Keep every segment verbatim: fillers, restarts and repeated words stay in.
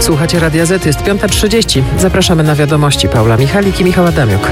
Słuchacie Radia Z, jest piąta trzydzieści. Zapraszamy na wiadomości. Paula Michalik i Michał Adamiuk.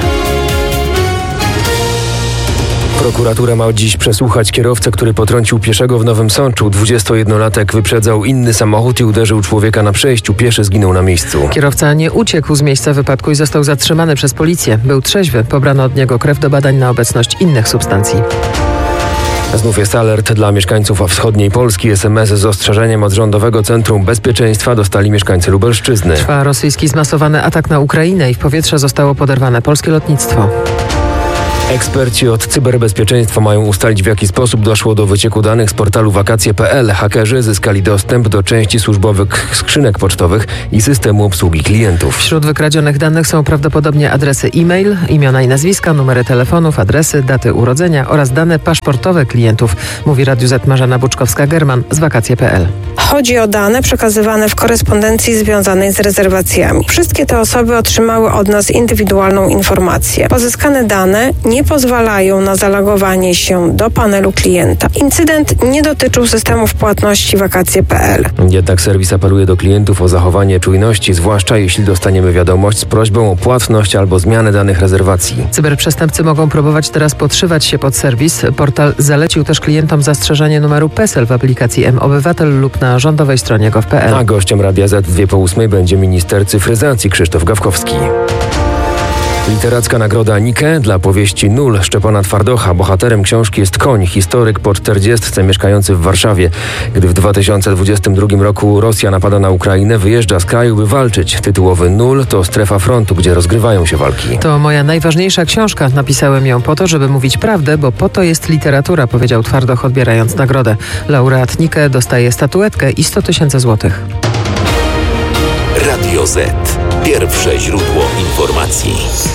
Prokuratura ma dziś przesłuchać kierowcę, który potrącił pieszego w Nowym Sączu. dwudziestojednolatek wyprzedzał inny samochód i uderzył człowieka na przejściu. Pieszy zginął na miejscu. Kierowca nie uciekł z miejsca wypadku i został zatrzymany przez policję. Był trzeźwy. Pobrano od niego krew do badań na obecność innych substancji. Znów jest alert dla mieszkańców wschodniej Polski. es em es z ostrzeżeniem od Rządowego Centrum Bezpieczeństwa dostali mieszkańcy Lubelszczyzny. Trwa rosyjski zmasowany atak na Ukrainę i w powietrze zostało poderwane polskie lotnictwo. Eksperci od cyberbezpieczeństwa mają ustalić, w jaki sposób doszło do wycieku danych z portalu wakacje kropka pe el. Hakerzy zyskali dostęp do części służbowych skrzynek pocztowych i systemu obsługi klientów. Wśród wykradzionych danych są prawdopodobnie adresy e-mail, imiona i nazwiska, numery telefonów, adresy, daty urodzenia oraz dane paszportowe klientów, mówi Radiu Z Marzena Buczkowska-German z wakacje kropka pe el. Chodzi o dane przekazywane w korespondencji związanej z rezerwacjami. Wszystkie te osoby otrzymały od nas indywidualną informację. Pozyskane dane nie pozwalają na zalogowanie się do panelu klienta. Incydent nie dotyczył systemów płatności wakacje kropka pe el. Jednak serwis apeluje do klientów o zachowanie czujności, zwłaszcza jeśli dostaniemy wiadomość z prośbą o płatność albo zmianę danych rezerwacji. Cyberprzestępcy mogą próbować teraz podszywać się pod serwis. Portal zalecił też klientom zastrzeżenie numeru PESEL w aplikacji mObywatel lub na rządowej stronie gov kropka pe el. A gościem Radia Z dwie po ósmej będzie minister cyfryzacji Krzysztof Gawkowski. Literacka nagroda Nike dla powieści Nul Szczepana Twardocha. Bohaterem książki jest koń, historyk po czterdziestce mieszkający w Warszawie. Gdy w dwa tysiące dwudziestym drugim roku Rosja napada na Ukrainę, wyjeżdża z kraju, by walczyć. Tytułowy Nul to strefa frontu, gdzie rozgrywają się walki. To moja najważniejsza książka. Napisałem ją po to, żeby mówić prawdę, bo po to jest literatura, powiedział Twardoch, odbierając nagrodę. Laureat Nike dostaje statuetkę i sto tysięcy złotych. Radio Z. Pierwsze źródło informacji.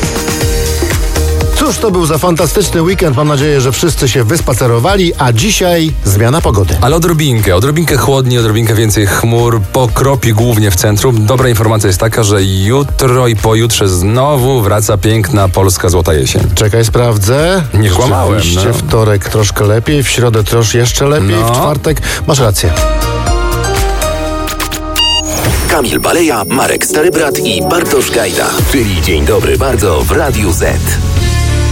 Cóż to był za fantastyczny weekend. Mam nadzieję, że wszyscy się wyspacerowali, a dzisiaj zmiana pogody. Ale odrobinkę, odrobinkę chłodniej, odrobinkę więcej chmur, pokropi głównie w centrum. Dobra informacja jest taka, że jutro i pojutrze znowu wraca piękna polska złota jesień. Czekaj, sprawdzę. Nie kłamałem, Rzeczywiście, no. Wtorek troszkę lepiej, w środę troszkę jeszcze lepiej, No. w czwartek masz rację. Kamil Baleja, Marek Starybrat i Bartosz Gajda. Czyli Dzień Dobry Bardzo w Radiu Z.